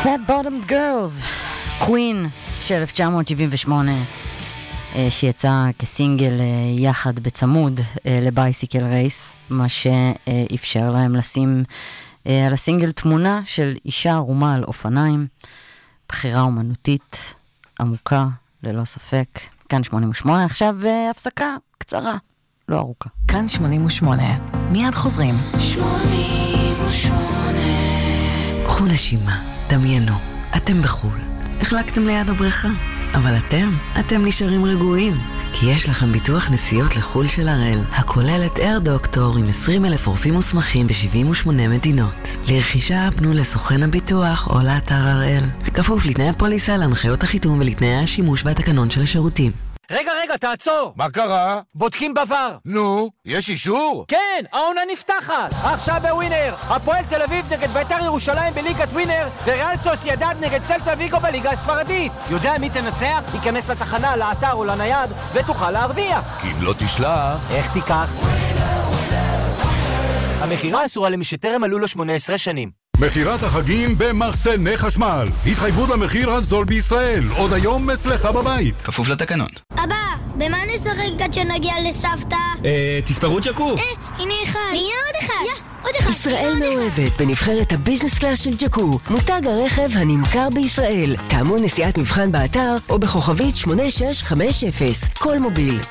Fat Bottomed Girls, Queen של 1978, שיצא כסינגל יחד בצמוד לבייסיקל רייס, מה שאפשר להם לשים על הסינגל תמונה של אישה ערומה על אופניים, בחירה אומנותית עמוקה ללא ספק. כאן 88, עכשיו הפסקה קצרה, לא ארוכה. כאן 88, מיד חוזרים. 88 קחו נשימה, דמיינו, אתם בחול, החלקתם ליד הבריכה, אבל אתם נשארים רגועים, כי יש לכם ביטוח נסיעות לחול של הראל, הכולל את אייר דוקטור עם 20,000 רופאים מוסמכים ב-78 מדינות. לרכישה פנו לסוכן הביטוח או לאתר הראל, כפוף לתנאי הפוליסה, להנחיות החיתום ולתנאי השימוש והתקנון של השירותים. רגע, תעצור! מה קרה? בודקים בבר. נו, יש אישור? כן, העונה נפתחת! עכשיו בווינר! הפועל תל אביב נגד בית"ר ירושלים בליגת ווינר, וריאל סוסיידד נגד סלטה ויגו בליגה הספרדית. יודע מי תנצח? ייכנס לתחנה, לאתר או לנייד, ותוכל להרוויח. כי אם לא תשלח... איך תיקח? המחירה אסורה למי שטרם מלאו לו 18 שנים. מחירת החגים במחסני חשמל. התחייבות למחיר הזול בישראל. עוד היום אצלך בבית. כפוף לתקנון. אבא, במה נשחק עד שנגיע לסבתא? תספרו ג'קו. הנה אחד. הנה עוד אחד. ישראל מאוהבת בנבחרת הביזנס קלאס של ג'קו, מותג הרכב הנמכר בישראל. טעמו נסיעת מבחן באתר או בכוכבית 8650. כל מוביל.